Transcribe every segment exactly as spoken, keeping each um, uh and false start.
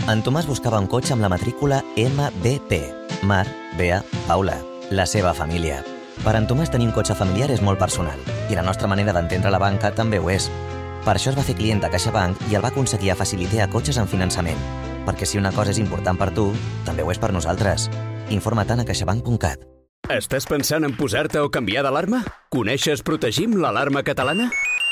En Tomàs buscava un cotxe amb la matrícula M B P, Mar, Bea, Paula, la seva família. Per en Tomàs tenir un cotxe familiar és molt personal, i la nostra manera d'entendre la banca també ho és. Per això es va fer client de CaixaBank i el va aconseguir a facilitar cotxes en finançament. Perquè si una cosa és important per tu, també ho és per nosaltres. Informa-te'n a caixabank punt cat. Estàs pensant en posar-te o canviar d'alarma? Coneixes Protegim, l'alarma catalana?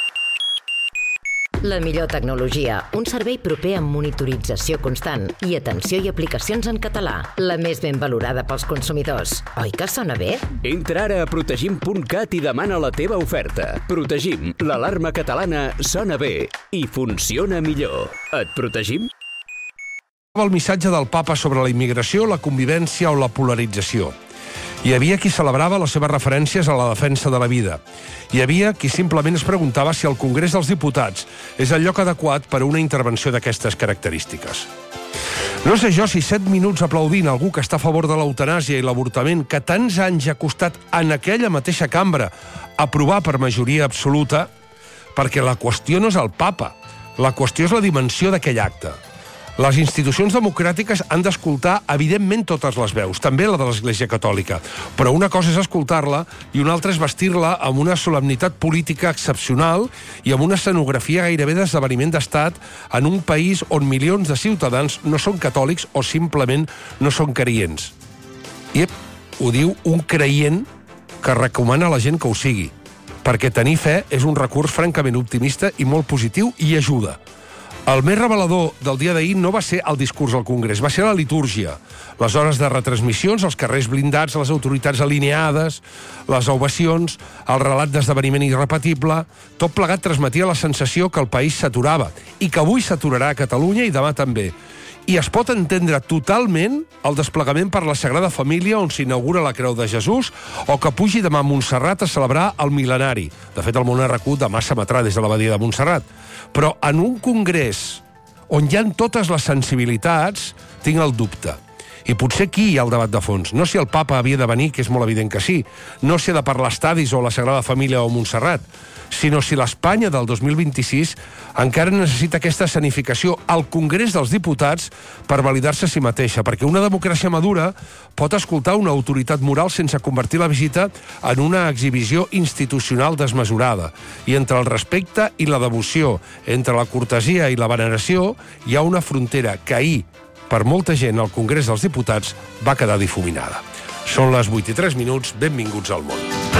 La millor tecnologia, un servei proper amb monitorització constant i atenció i aplicacions en català. La més ben valorada pels consumidors. Oi que sona bé? Entra ara a protegim punt cat i demana la teva oferta. Protegim, l'alarma catalana sona bé i funciona millor. Et protegim? El missatge del papa sobre la immigració, la convivència o la polarització. Hi havia qui celebrava les seves referències a la defensa de la vida. Hi havia qui simplement es preguntava si el Congrés dels Diputats és el lloc adequat per a una intervenció d'aquestes característiques. No sé jo si set minuts aplaudint algú que està a favor de l'eutanàsia i l'avortament que tants anys ha costat en aquella mateixa cambra aprovar per majoria absoluta, perquè la qüestió no és el papa, la qüestió és la dimensió d'aquell acte. Les institucions democràtiques han d'escoltar, evidentment, totes les veus, també la de l'Església Catòlica, però una cosa és escoltar-la i una altra és vestir-la amb una solemnitat política excepcional i amb una escenografia gairebé d'esdeveniment d'estat en un país on milions de ciutadans no són catòlics o simplement no són creients. I ho diu un creient que recomana a la gent que ho sigui, perquè tenir fe és un recurs francament optimista i molt positiu i ajuda. El més revelador del dia d'ahir no va ser el discurs al Congrés, va ser la litúrgia. Les hores de retransmissions, els carrers blindats, les autoritats alineades, les ovacions, el relat d'esdeveniment irrepetible, tot plegat transmetia la sensació que el país s'aturava i que avui s'aturarà a Catalunya i demà també. I es pot entendre totalment el desplegament per la Sagrada Família on s'inaugura la Creu de Jesús o que pugi demà a Montserrat a celebrar el mil·lenari. De fet, el món recut demà s'emetrà des de l'abadia de Montserrat. Però en un congrés on hi ha totes les sensibilitats, tinc el dubte. I potser aquí hi ha el debat de fons. No si el papa havia de venir, que és molt evident que sí. No si ha de parlar estadis o la Sagrada Família o Montserrat, sinó si l'Espanya del dos mil vint-i-sis encara necessita aquesta escenificació al Congrés dels Diputats per validar-se a si mateixa, perquè una democràcia madura pot escoltar una autoritat moral sense convertir la visita en una exhibició institucional desmesurada. I entre el respecte i la devoció, entre la cortesia i la veneració, hi ha una frontera que ahir, per molta gent al Congrés dels Diputats, va quedar difuminada. Són les vuit i tres minuts, benvinguts al món.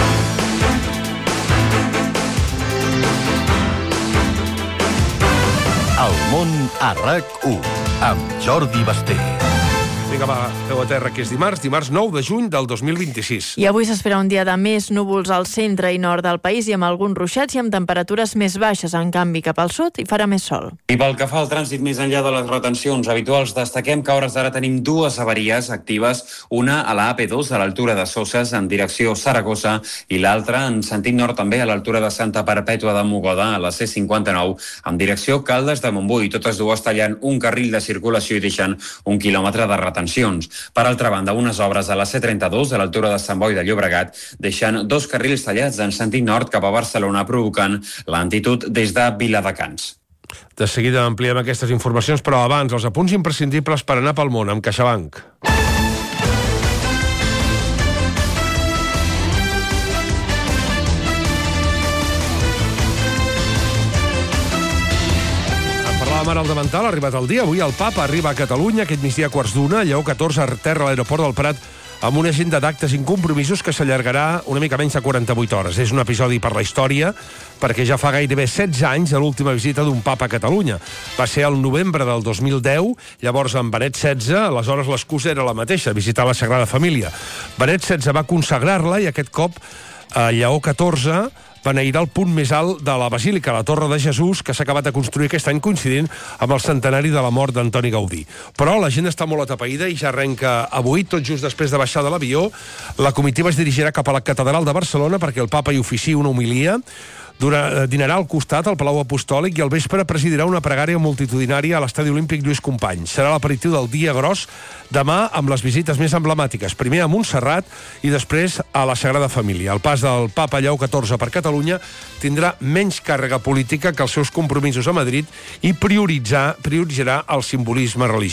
El món a RAC u, amb Jordi Basté. Vinga, va, feu a terra, que és dimarts, dimarts nou de juny del dos mil vint-i-sis. I avui s'espera un dia de més núvols al centre i nord del país i amb alguns ruixats i amb temperatures més baixes. En canvi, cap al sud hi farà més sol. I pel que fa al trànsit més enllà de les retencions habituals, destaquem que a hores d'ara tenim dues avaries actives, una a la A P dos a l'altura de Soses en direcció Saragossa i l'altra en sentit nord també a l'altura de Santa Perpètua de Mogoda a la C cinquanta-nou en direcció Caldes de Montbui, totes dues tallant un carril de circulació i deixant un quilòmetre de retenció. Per altra banda, unes obres a la C trenta-dos a l'altura de Sant Boi de Llobregat deixant dos carrils tallats en sentit nord cap a Barcelona provocant lentitud des de Viladecans. De seguida ampliem aquestes informacions, però abans els apunts imprescindibles per anar pel món amb CaixaBank. Ara al davantal ha arribat el dia. Avui el papa arriba a Catalunya aquest migdia a quarts d'una. Lleó catorze aterra a l'aeroport del Prat amb una agenda d'actes i compromisos que s'allargarà una mica menys de quaranta-vuit hores. És un episodi per la història, perquè ja fa gairebé setze anys de l'última visita d'un papa a Catalunya. Va ser el novembre del dos mil deu, llavors amb Benet setze, aleshores l'excusa era la mateixa, visitar la Sagrada Família. Benet setze va consagrar-la i aquest cop a Lleó catorze beneirà el punt més alt de la Basílica, la Torre de Jesús, que s'ha acabat de construir aquest any coincidint amb el centenari de la mort d'Antoni Gaudí. Però la gent està molt atapeïda i ja arrenca avui, tot just després de baixar de l'avió. La comitiva es dirigirà cap a la Catedral de Barcelona perquè el papa hi oficiï una homilia. Durant, dinarà al costat al Palau Apostòlic i al vespre presidirà una pregària multitudinària a l'Estadi Olímpic Lluís Companys. Serà l'aperitiu del dia gros demà amb les visites més emblemàtiques. Primer a Montserrat i després a la Sagrada Família. El pas del papa Lleó catorze per Catalunya tindrà menys càrrega política que els seus compromisos a Madrid i prioritzar, prioritzarà el simbolisme religiós.